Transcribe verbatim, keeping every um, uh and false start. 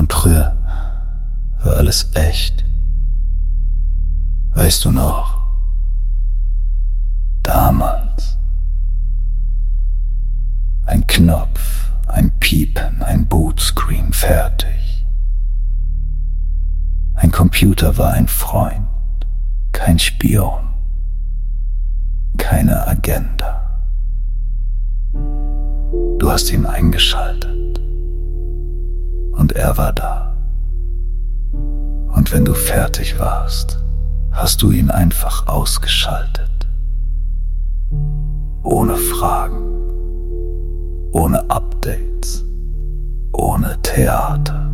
Und früher war alles echt. Weißt du noch? Damals. Ein Knopf, ein Piepen, ein Bootscreen, fertig. Ein Computer war ein Freund, kein Spion, keine Agenda. Du hast ihn eingeschaltet und er war da. Und wenn du fertig warst, hast du ihn einfach ausgeschaltet. Ohne Fragen, ohne Updates, ohne Theater.